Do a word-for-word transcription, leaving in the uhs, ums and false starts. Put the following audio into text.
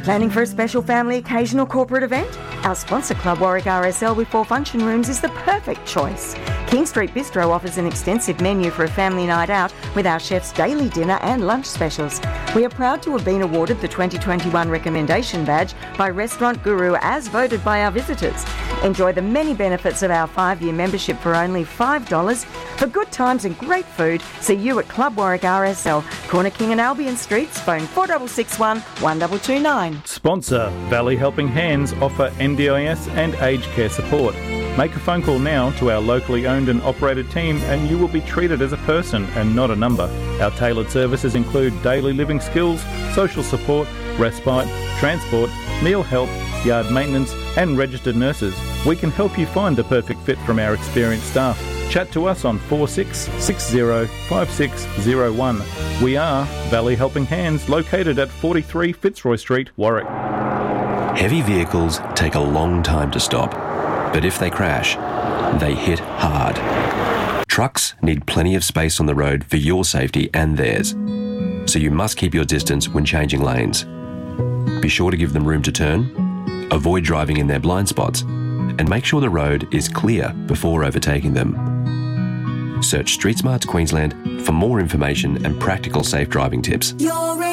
Planning for a special family occasion or corporate event? Our sponsor Club Warwick R S L with four function rooms is the perfect choice. King Street Bistro offers an extensive menu for a family night out with our chef's daily dinner and lunch specials. We are proud to have been awarded the twenty twenty-one Recommendation Badge by Restaurant Guru as voted by our visitors. Enjoy the many benefits of our five-year membership for only five dollars. For good times and great food, see you at Club Warwick R S L, Corner King and Albion Streets, phone four six six one, one two two nine. Sponsor Valley Helping Hands offer N D I S and aged care support. Make a phone call now to our locally owned and operated team and you will be treated as a person and not a number. Our tailored services include daily living skills, social support, respite, transport, meal help, yard maintenance and registered nurses. We can help you find the perfect fit from our experienced staff. Chat to us on four six six zero five six zero one. We are Valley Helping Hands, located at forty-three Fitzroy Street, Warwick. Heavy vehicles take a long time to stop, but if they crash, they hit hard. Trucks need plenty of space on the road for your safety and theirs, so you must keep your distance when changing lanes. Be sure to give them room to turn, avoid driving in their blind spots, and make sure the road is clear before overtaking them. Search Street Smarts Queensland for more information and practical safe driving tips. You're